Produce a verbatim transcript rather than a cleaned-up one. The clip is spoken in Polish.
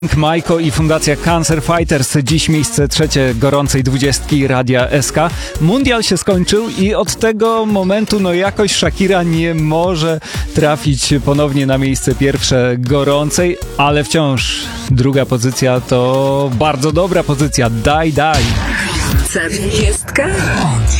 Majko i Fundacja Cancer Fighters. Dziś miejsce trzecie gorącej dwudziestki Radia S K. Mundial się skończył i od tego momentu no jakoś Shakira nie może trafić ponownie na miejsce pierwsze gorącej, ale wciąż druga pozycja to bardzo dobra pozycja. Daj, daj. Dwudziestka?